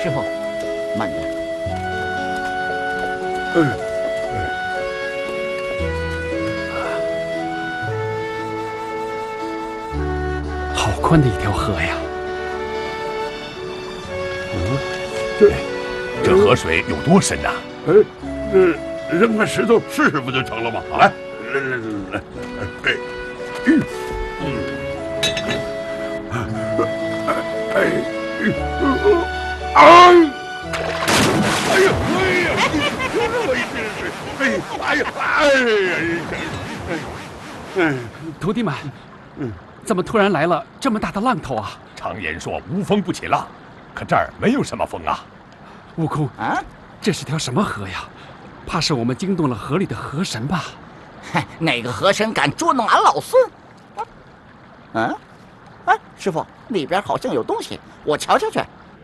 师傅，慢点。 好宽的一条河呀！ 这河水有多深呐？ 扔块石头试试不就成了吗？来，来， 徒弟们，怎么突然来了这么大的浪头啊？ 常言说无风不起浪，可这儿没有什么风啊。 悟空啊， 这是条什么河呀？怕是我们惊动了河里的河神吧？ 嗨，哪个河神敢捉弄俺老孙？哎，师傅，里边好像有东西，我瞧瞧去。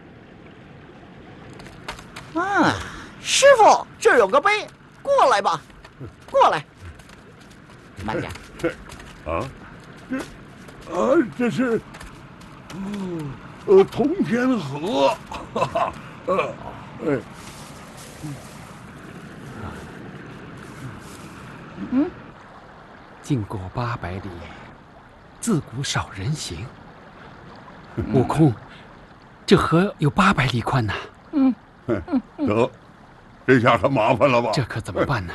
啊，师傅，这儿有个碑，过来吧，过来。慢点。 这是，通天河， 经过800里，自古少人行。悟空，这河有800里宽呐！ 得，这下可麻烦了吧？ 这可怎么办呢？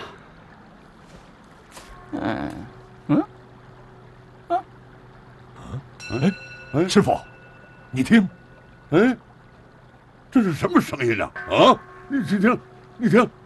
师傅，你听， 这是什么声音啊？啊，你听，